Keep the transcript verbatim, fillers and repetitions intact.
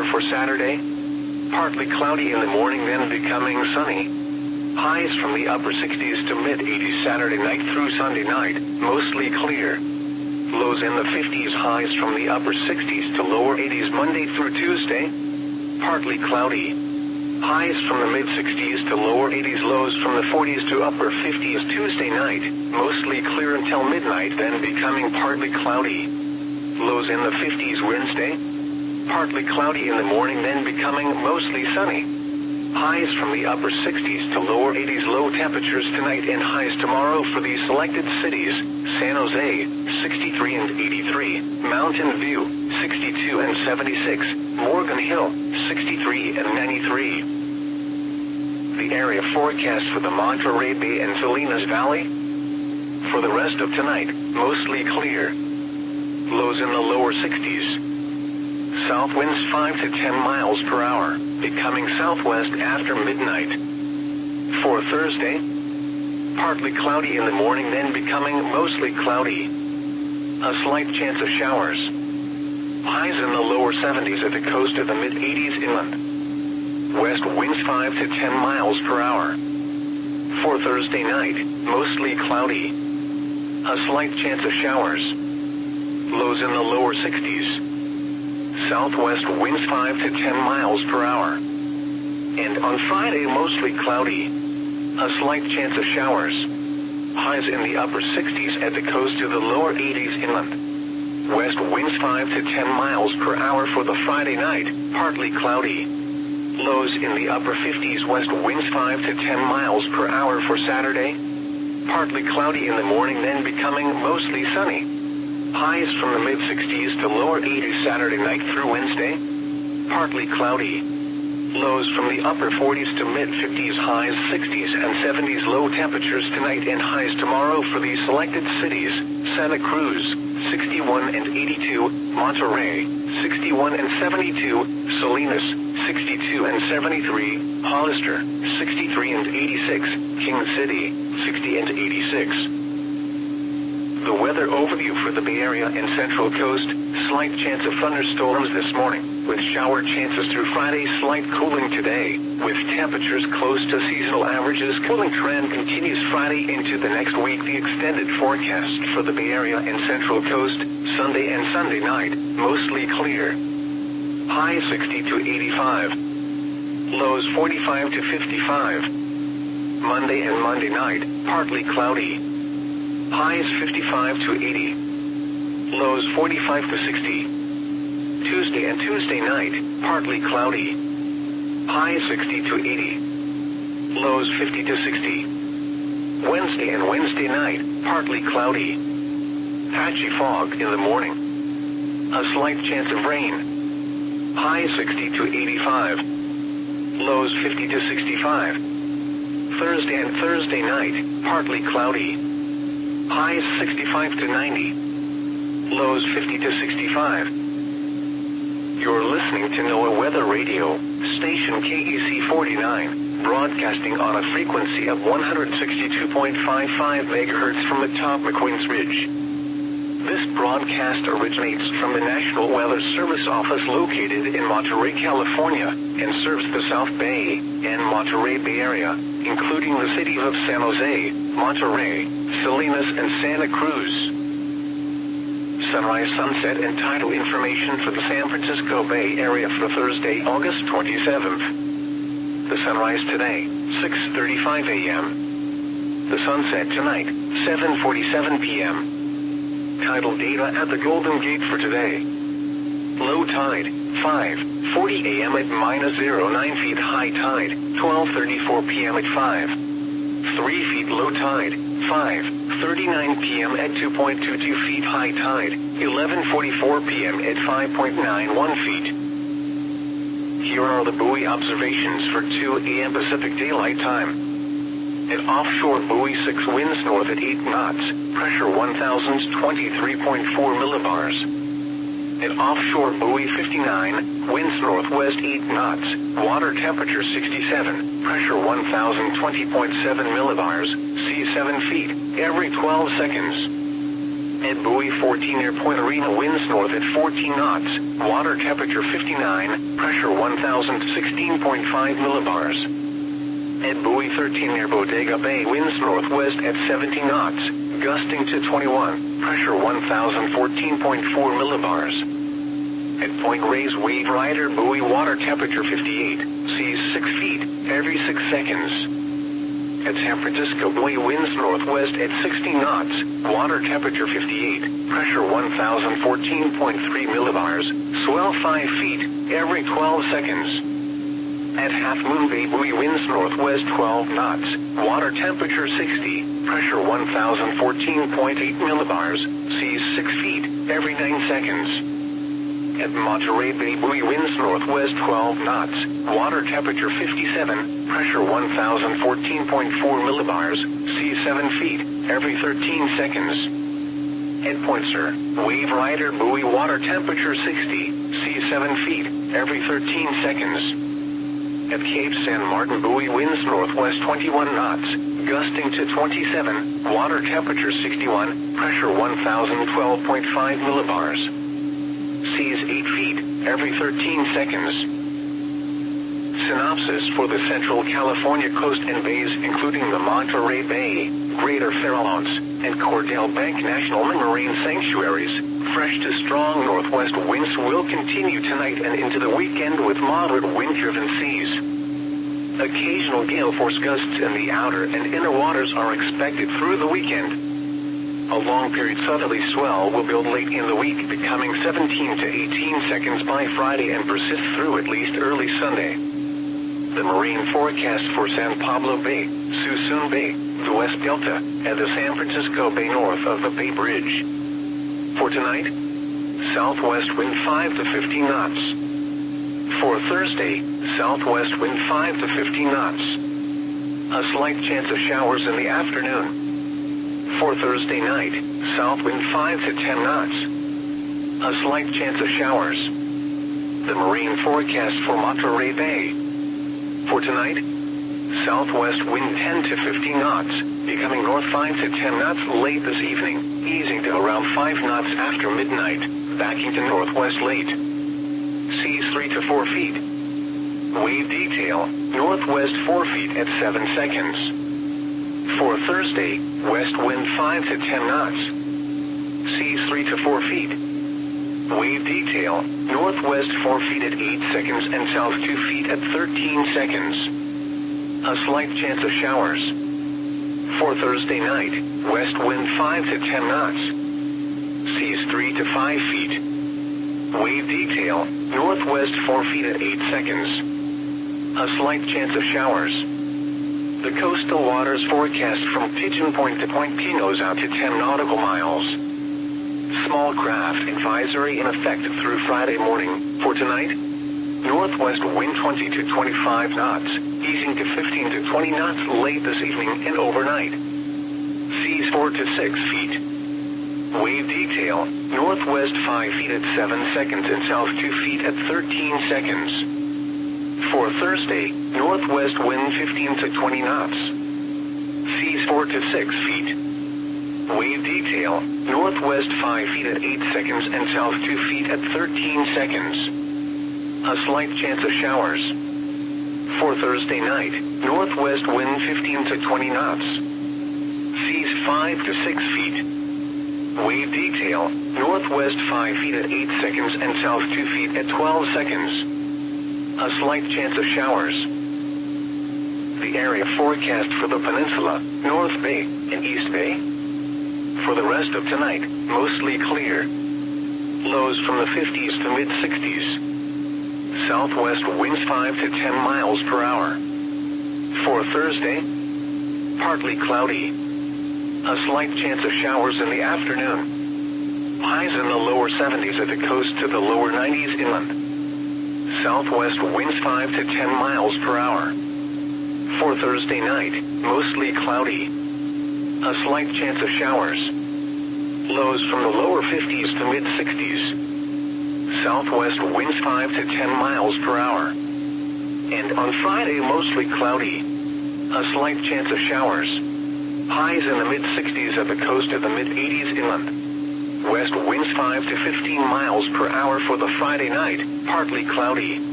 for Saturday. Partly cloudy in the morning, then becoming sunny. Highs from the upper sixties to mid eighties Saturday night through Sunday night, mostly clear. Lows in the fifties, highs from the upper sixties to lower eighties Monday through Tuesday. Partly cloudy. Highs from the mid sixties to lower eighties, lows from the forties to upper fifties Tuesday night, mostly clear until midnight, then becoming partly cloudy. Lows in the fifties Wednesday. Partly cloudy in the morning, then becoming mostly sunny. Highs from the upper sixties to lower eighties, low temperatures tonight and highs tomorrow for these selected cities: San Jose, sixty-three and eighty-three, Mountain View, sixty-two and seventy-six, Morgan Hill, sixty-three and ninety-three. The area forecast for the Monterey Bay and Salinas Valley. For the rest of tonight, mostly clear. Lows in the lower sixties. South winds five to ten miles per hour, becoming southwest after midnight. For Thursday, partly cloudy in the morning, then becoming mostly cloudy. A slight chance of showers. Highs in the lower seventies at the coast of the mid eighties inland. West winds five to ten miles per hour. For Thursday night, mostly cloudy. A slight chance of showers. Lows in the lower sixties. Southwest winds five to ten miles per hour. And on Friday, mostly cloudy. A slight chance of showers. Highs in the upper sixties at the coast to the lower eighties inland. West winds five to ten miles per hour for the Friday night, partly cloudy. Lows in the upper fifties, west winds five to ten miles per hour for Saturday. Partly cloudy in the morning, then becoming mostly sunny. Highs from the mid sixties to lower eighties Saturday night through Wednesday. Partly cloudy. Lows from the upper forties to mid fifties, highs sixties and seventies, low temperatures tonight and highs tomorrow for these selected cities: Santa Cruz, sixty-one and eighty-two, Monterey, sixty-one and seventy-two, Salinas, sixty-two and seventy-three, Hollister, sixty-three and eighty-six, King City, sixty and eighty-six. The weather overview for the Bay Area and Central Coast: slight chance of thunderstorms this morning, with shower chances through Friday. Slight cooling today, with temperatures close to seasonal averages. Cooling trend continues Friday into the next week. The extended forecast for the Bay Area and Central Coast: Sunday and Sunday night, mostly clear. High sixty to eighty-five. Lows forty-five to fifty-five. Monday and Monday night, partly cloudy. Highs fifty-five to eighty. Lows forty-five to sixty. Tuesday and Tuesday night, partly cloudy. Highs sixty to eighty. Lows fifty to sixty. Wednesday and Wednesday night, partly cloudy. Patchy fog in the morning. A slight chance of rain. Highs sixty to eighty-five. Lows fifty to sixty-five. Thursday and Thursday night, partly cloudy. Highs sixty-five to ninety. Lows fifty to sixty-five. You're listening to NOAA Weather Radio, station K E C forty-nine, broadcasting on a frequency of one hundred sixty-two point five five megahertz from atop McQueen's Ridge. This broadcast originates from the National Weather Service office located in Monterey, California, and serves the South Bay and Monterey Bay Area, including the cities of San Jose, Monterey, Salinas, and Santa Cruz. Sunrise, sunset, and tidal information for the San Francisco Bay Area for Thursday, August twenty-seventh. The sunrise today, six thirty-five a m The sunset tonight, seven forty-seven p m Tidal data at the Golden Gate for today. Low tide, five forty a m at minus zero point nine feet. High tide, twelve thirty-four p m at five three feet. Low tide, five thirty-nine p m at two point two two feet. High tide, eleven forty-four p m at five point nine one feet. Here are the buoy observations for two a m Pacific Daylight Time. At offshore buoy six, winds north at eight knots, pressure one thousand twenty-three point four millibars. At offshore buoy fifty-nine, winds northwest eight knots, water temperature sixty-seven, pressure one thousand twenty point seven millibars, sea seven feet, every twelve seconds. At buoy fourteen near Point Arena, winds north at fourteen knots, water temperature fifty-nine, pressure one thousand sixteen point five millibars. At buoy thirteen near Bodega Bay, winds northwest at seventeen knots, gusting to twenty-one, pressure one thousand fourteen point four millibars. At Point Reyes Wave Rider buoy, water temperature fifty-eight, seas six feet, every six seconds. At San Francisco buoy, winds northwest at sixteen knots, water temperature fifty-eight, pressure one thousand fourteen point three millibars, swell five feet, every twelve seconds. At Half Moon Bay buoy, winds northwest twelve knots, water temperature sixty, pressure one thousand fourteen point eight millibars, seas six feet, every nine seconds. At Monterey Bay buoy, winds northwest twelve knots, water temperature fifty-seven, pressure one thousand fourteen point four millibars, seas seven feet, every thirteen seconds. At Point Sur, Wave Rider buoy, water temperature sixty, seas seven feet, every thirteen seconds. At Cape San Martin buoy, winds northwest twenty-one knots, gusting to twenty-seven, water temperature sixty-one, pressure one thousand twelve point five millibars. Seas eight feet, every thirteen seconds. Synopsis for the Central California coast and bays, including the Monterey Bay, Greater Farallones, and Cordell Bank National Marine Sanctuaries. Fresh to strong northwest winds will continue tonight and into the weekend with moderate wind-driven seas. Occasional gale force gusts in the outer and inner waters are expected through the weekend. A long-period southerly swell will build late in the week, becoming seventeen to eighteen seconds by Friday and persist through at least early Sunday. The marine forecast for San Pablo Bay, Suisun Bay, the West Delta, and the San Francisco Bay north of the Bay Bridge. For tonight, southwest wind five to fifteen knots. For Thursday, southwest wind five to fifteen knots. A slight chance of showers in the afternoon. For Thursday night, south wind five to ten knots. A slight chance of showers. The marine forecast for Monterey Bay. For tonight, southwest wind ten to fifteen knots, becoming north five to ten knots late this evening, easing to around five knots after midnight, backing to northwest late. Seas three to four feet. Wave detail, northwest four feet at seven seconds. For Thursday, west wind five to ten knots. Seas three to four feet. Wave detail, northwest four feet at eight seconds and south two feet at thirteen seconds. A slight chance of showers. For Thursday night, west wind five to ten knots. Seas three to five feet. Wave detail, northwest four feet at eight seconds. A slight chance of showers. The coastal waters forecast from Pigeon Point to Point Pinos out to ten nautical miles. Small craft advisory in effect through Friday morning. For tonight, northwest wind twenty to twenty-five knots, easing to fifteen to twenty knots late this evening and overnight. Seas four to six feet. Wave detail, northwest five feet at seven seconds and south two feet at thirteen seconds. For Thursday, northwest wind fifteen to twenty knots. Seas four to six feet. Wave detail, northwest five feet at eight seconds and south two feet at thirteen seconds. A slight chance of showers. For Thursday night, northwest wind fifteen to twenty knots. Seas five to six feet. Wave detail, northwest five feet at eight seconds and south two feet at twelve seconds. A slight chance of showers. The area forecast for the peninsula, North Bay, and East Bay. For the rest of tonight, mostly clear. Lows from the fifties to mid-sixties. Southwest winds five to ten miles per hour. For Thursday, partly cloudy. A slight chance of showers in the afternoon. Highs in the lower seventies at the coast to the lower nineties inland. Southwest winds five to ten miles per hour. For Thursday night, mostly cloudy. A slight chance of showers. Lows from the lower fifties to mid-sixties. Southwest winds five to ten miles per hour. And on Friday, mostly cloudy. A slight chance of showers. Highs in the mid-sixties at the coast to the mid-eighties inland. southwest winds five to fifteen miles per hour for the Friday night, partly cloudy.